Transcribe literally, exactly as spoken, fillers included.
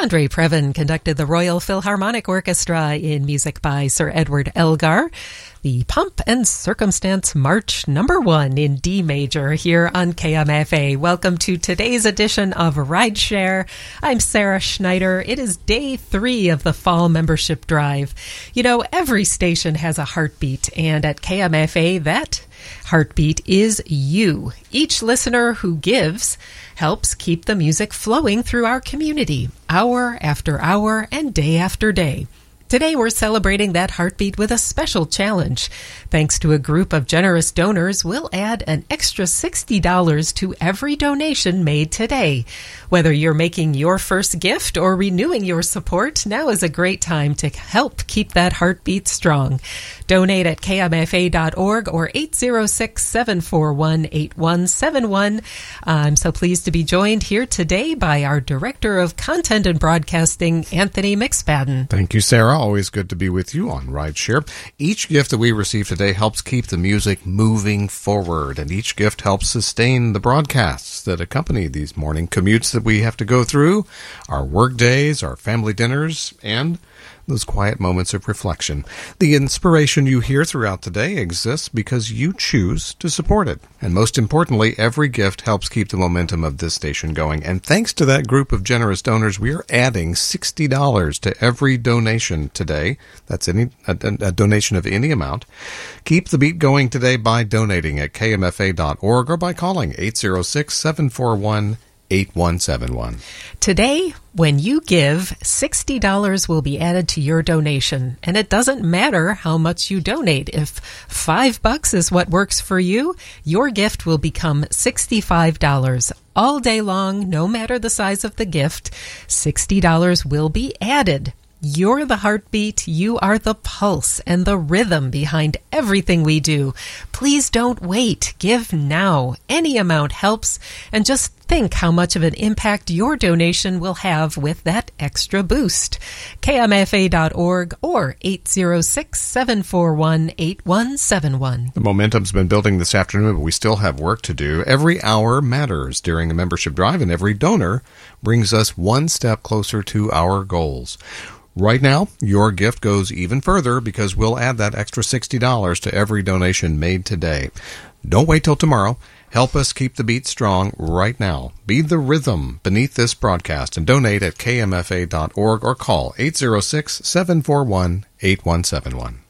Andre Previn conducted the Royal Philharmonic Orchestra in music by Sir Edward Elgar. The Pomp and Circumstance March number one in D major here on K M F A. Welcome to today's edition of Rideshare. I'm Sarah Schneider. It is day three of the fall membership drive. You know, every station has a heartbeat, and at K M F A, that heartbeat is you. Each listener who gives helps keep the music flowing through our community, hour after hour and day after day. Today, we're celebrating that heartbeat with a special challenge. Thanks to a group of generous donors, we'll add an extra sixty dollars to every donation made today. Whether you're making your first gift or renewing your support, now is a great time to help keep that heartbeat strong. Donate at K M F A dot org or eight zero six, seven four one, eight one seven one. I'm so pleased to be joined here today by our Director of Content and Broadcasting, Anthony McSpadden. Thank you, Sarah. Always good to be with you on Rideshare. Each gift that we receive today helps keep the music moving forward, and each gift helps sustain the broadcasts that accompany these morning commutes that we have to go through, our work days, our family dinners, and those quiet moments of reflection. The inspiration you hear throughout the day exists because you choose to support it. And most importantly, every gift helps keep the momentum of this station going. And thanks to that group of generous donors, we are adding sixty dollars to every donation today. That's any a, a donation of any amount. Keep the beat going today by donating at K M F A dot org or by calling eight zero six, seven four one, eight one seven one. Today, when you give, sixty dollars will be added to your donation. And it doesn't matter how much you donate. If five bucks is what works for you, your gift will become sixty-five dollars. All day long, no matter the size of the gift, sixty dollars will be added. You're the heartbeat, you are the pulse and the rhythm behind everything we do. Please don't wait. Give now. Any amount helps. And just think how much of an impact your donation will have with that extra boost. K M F A dot org or eight zero six, seven four one, eight one seven one. The momentum's been building this afternoon, but we still have work to do. Every hour matters during a membership drive, and every donor brings us one step closer to our goals. Right now, your gift goes even further because we'll add that extra sixty dollars to every donation made today. Don't wait till tomorrow. Help us keep the beat strong right now. Be the rhythm beneath this broadcast and donate at K M F A dot org or call eight zero six, seven four one, eight one seven one.